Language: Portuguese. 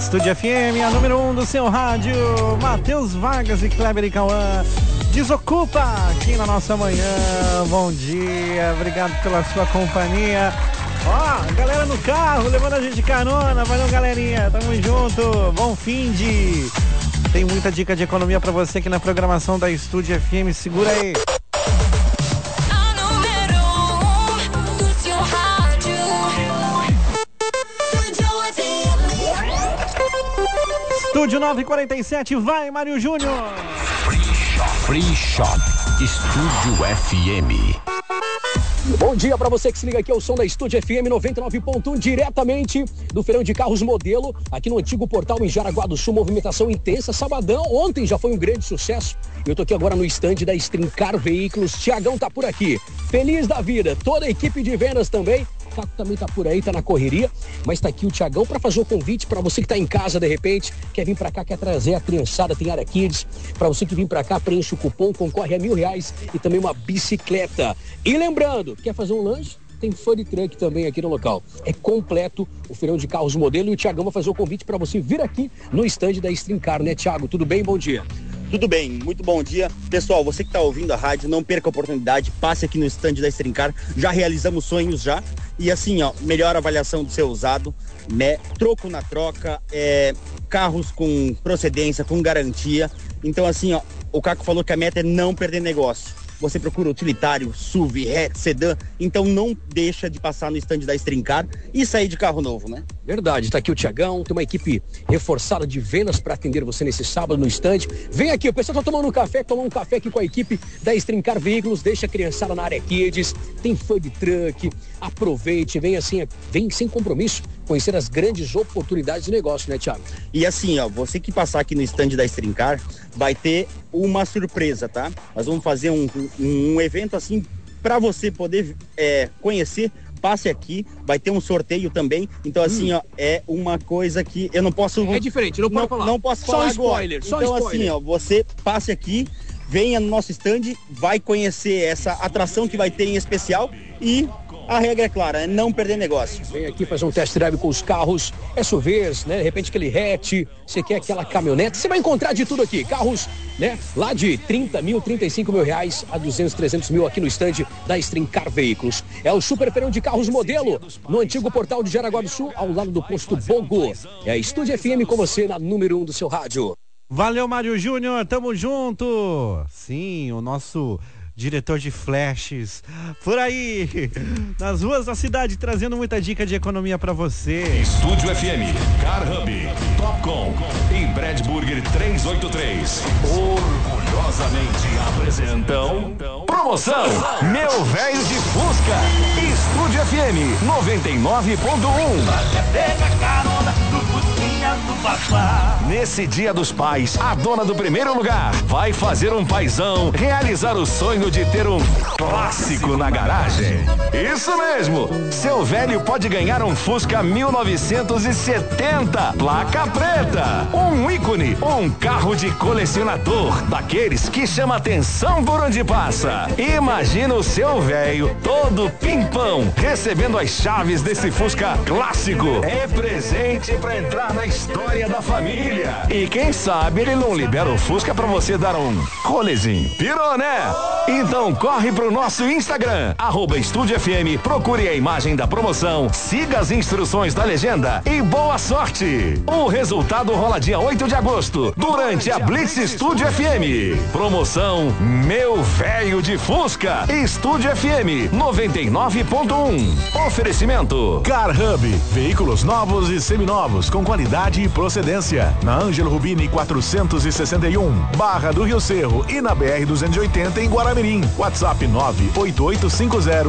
Estúdio FM, a número 1 do seu rádio. Matheus Vargas e Kleber e Cauã. Desocupa aqui na nossa manhã. Bom dia, obrigado pela sua companhia. Ó, galera no carro, levando a gente de carona. Valeu, galerinha, tamo junto. Bom fim de... Tem muita dica de economia pra você aqui na programação da Estúdio FM. Segura aí. Estúdio 947, vai, Mário Júnior. Free Shop, Estúdio FM. Bom dia pra você que se liga aqui ao som da Estúdio FM 99.1, diretamente do Feirão de Carros Modelo, aqui no antigo portal em Jaraguá do Sul. Movimentação intensa, sabadão, ontem já foi um grande sucesso. Eu tô aqui agora no stand da Strincar Veículos. Tiagão tá por aqui, feliz da vida, toda a equipe de vendas também. O Caco também tá por aí, tá na correria, mas tá aqui o Tiagão para fazer o convite para você que tá em casa de repente, quer vir para cá, quer trazer a criançada, tem área kids, para você que vir para cá, preenche o cupom, concorre a R$1.000 e também uma bicicleta. E lembrando, quer fazer um lanche? Tem food truck também aqui no local. É completo o Feirão de Carros Modelo e o Tiagão vai fazer o convite para você vir aqui no stand da Strincar, né, Tiago? Tudo bem? Bom dia. Tudo bem, muito bom dia. Pessoal, você que está ouvindo a rádio, não perca a oportunidade, passe aqui no stand da Strincar. Já realizamos sonhos já. E assim, ó, melhor avaliação do seu usado, né? Troco na troca, carros com procedência, com garantia. Então assim, ó, o Caco falou que a meta é não perder negócio. Você procura utilitário, SUV, hatch, sedã, então não deixa de passar no stand da Strincar e sair de carro novo, né? Verdade, tá aqui o Tiagão, tem uma equipe reforçada de vendas para atender você nesse sábado no stand. Vem aqui, o pessoal tá tomando um café, tomar um café aqui com a equipe da Strincar Veículos, deixa a criançada na área kids, tem food truck, aproveite, vem assim, vem sem compromisso, conhecer as grandes oportunidades de negócio, né, Thiago? E assim, ó, você que passar aqui no stand da Strincar vai ter uma surpresa, tá? Nós vamos fazer um evento assim para você poder conhecer. Passe aqui, vai ter um sorteio também. Então assim, ó, é uma coisa que eu não posso... É diferente, não pode falar. Não posso falar spoiler, agora. Só então spoiler. Assim, ó, você passe aqui, venha no nosso stand, vai conhecer essa atração que vai ter em especial e... A regra é clara, é não perder negócio. Vem aqui fazer um test drive com os carros, SUVs, né? De repente aquele hatch, você quer aquela caminhonete, você vai encontrar de tudo aqui. Carros, né? Lá de 30 mil, 35 mil reais a 200, 300 mil aqui no stand da Strincar Veículos. É o Super Feirão de Carros Modelo, no antigo portal de Jaraguá do Sul, ao lado do posto Bogo. É a Estúdio FM com você na número 1 do seu rádio. Valeu, Mário Júnior, tamo junto. Sim, o nosso... diretor de flashes, por aí, nas ruas da cidade, trazendo muita dica de economia pra você. Estúdio FM, Car Hub, Topcom e Brad Burger 383. Orgulhosamente apresentam promoção Meu Velho de Fusca. Estúdio FM 99.1. Pega carona do Fusquinha do Papá. Nesse Dia dos Pais, a dona do primeiro lugar vai fazer um paizão, realizar o sonho de ter um clássico na garagem. Isso mesmo! Seu velho pode ganhar um Fusca 1970, placa preta. Um ícone, um carro de colecionador, daqueles que chama atenção por onde passa. Imagina o seu velho todo pimpão, recebendo as chaves desse Fusca clássico. É presente pra entrar na história da família. E quem sabe ele não libera o Fusca pra você dar um rolezinho. Pirou, né? Então corre pro nosso Instagram, @Estúdio FM, procure a imagem da promoção, siga as instruções da legenda e boa sorte! O resultado rola dia 8 de agosto, durante a Blitz Estúdio FM. Promoção Meu Velho de Fusca, Estúdio FM 99.1. Oferecimento Car Hub, veículos novos e seminovos com qualidade e procedência. Na Ângelo Rubini 461, Barra do Rio Cerro e na BR 280 em Guaramirim. WhatsApp 98850